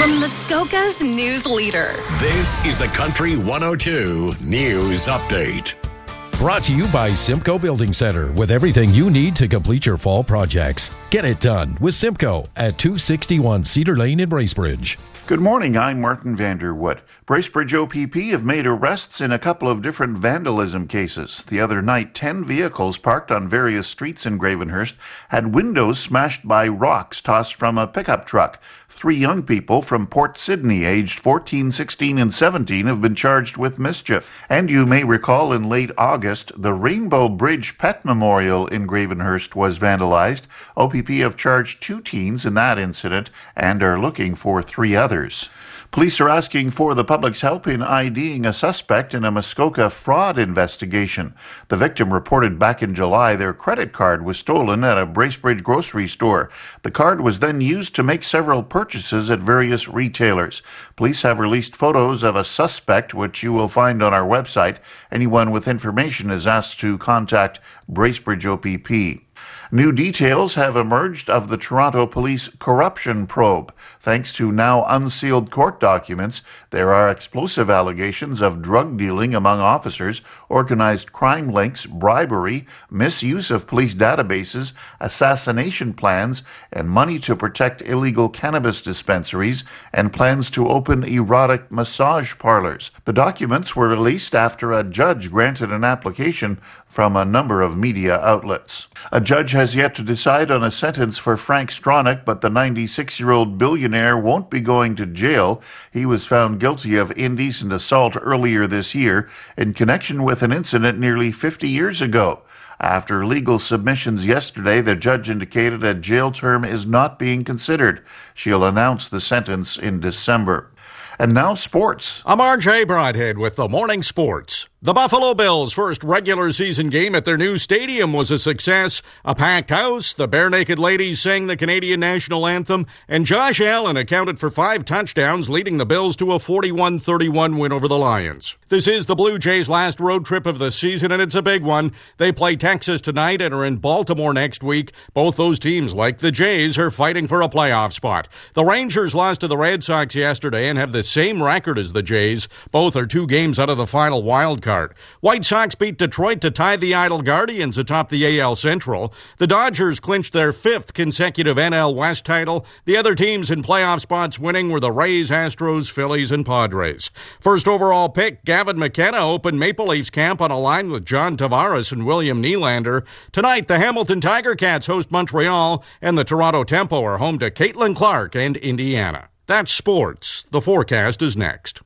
Muskoka's news leader. This is the Country 102 News Update. Brought to you by Simcoe Building Center, with everything you need to complete your fall projects. Get it done with Simcoe at 261 Cedar Lane in Bracebridge. Good morning, I'm Martin Vanderwood. Bracebridge OPP have made arrests in a couple of different vandalism cases. The other night, 10 vehicles parked on various streets in Gravenhurst had windows smashed by rocks tossed from a pickup truck. 3 young people from Port Sydney, aged 14, 16, and 17, have been charged with mischief. And you may recall in late August, the Rainbow Bridge Pet Memorial in Gravenhurst was vandalized. OPP have charged 2 teens in that incident and are looking for 3 others. Police are asking for the public's help in IDing a suspect in a Muskoka fraud investigation. The victim reported back in July their credit card was stolen at a Bracebridge grocery store. The card was then used to make several purchases at various retailers. Police have released photos of a suspect, which you will find on our website. Anyone with information is asked to contact Bracebridge OPP. New details have emerged of the Toronto Police corruption probe. Thanks to now unsealed court documents, there are explosive allegations of drug dealing among officers, organized crime links, bribery, misuse of police databases, assassination plans, and money to protect illegal cannabis dispensaries, and plans to open erotic massage parlors. The documents were released after a judge granted an application from a number of media outlets. A judge has yet to decide on a sentence for Frank Stronach, but the 96-year-old billionaire won't be going to jail. He was found guilty of indecent assault earlier this year in connection with an incident nearly 50 years ago. After legal submissions yesterday, the judge indicated a jail term is not being considered. She'll announce the sentence in December. And now sports. I'm RJ Broadhead with the Morning Sports. The Buffalo Bills' first regular season game at their new stadium was a success. A packed house, the Bare Naked Ladies sang the Canadian national anthem, and Josh Allen accounted for 5 touchdowns, leading the Bills to a 41-31 win over the Lions. This is the Blue Jays' last road trip of the season, and it's a big one. They play Texas tonight and are in Baltimore next week. Both those teams, like the Jays, are fighting for a playoff spot. The Rangers lost to the Red Sox yesterday and have the same record as the Jays. Both are 2 games out of the final wild card. White Sox beat Detroit to tie the Idle Guardians atop the AL Central. The Dodgers clinched their 5th consecutive NL West title. The other teams in playoff spots winning were the Rays, Astros, Phillies, and Padres. First overall pick, Gavin McKenna opened Maple Leafs camp on a line with John Tavares and William Nylander. Tonight, the Hamilton Tiger Cats host Montreal, and the Toronto Tempo are home to Caitlin Clark and Indiana. That's sports. The forecast is next.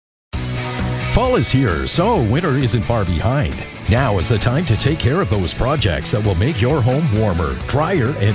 Fall is here, so winter isn't far behind. Now is the time to take care of those projects that will make your home warmer, drier, and